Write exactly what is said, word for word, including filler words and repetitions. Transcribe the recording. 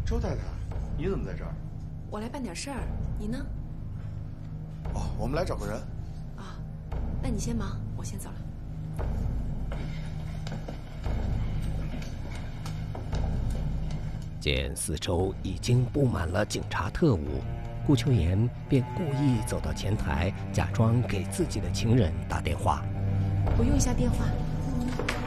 周太太，你怎么在这儿？ 我来办点事儿，你呢？ 哦，我们来找个人。 啊，那你先忙，我先走了。 见四周已经布满了警察特务，顾秋妍便故意走到前台，假装给自己的情人打电话。 我用一下电话。